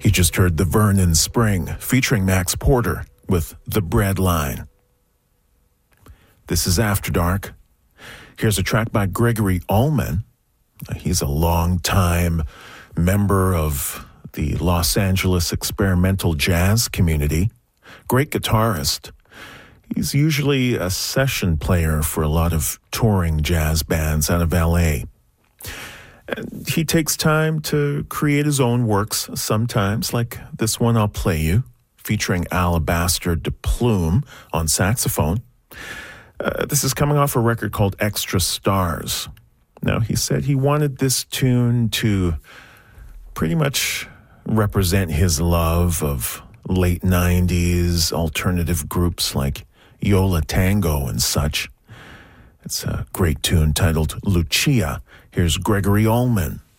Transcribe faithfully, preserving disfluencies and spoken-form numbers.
You just heard The Vernon Spring, featuring Max Porter with The Bread Line. This is After Dark. Here's a track by Gregory Allman. He's a long-time member of the Los Angeles experimental jazz community. Great guitarist. He's usually a session player for a lot of touring jazz bands out of L A. And he takes time to create his own works sometimes, like this one I'll play you, featuring Alabaster de Plume on saxophone. Uh, this is coming off a record called Extra Stars. Now, he said he wanted this tune to pretty much represent his love of late nineties alternative groups like Yo La Tengo and such. It's a great tune titled Lucia. Here's Gregory Allman.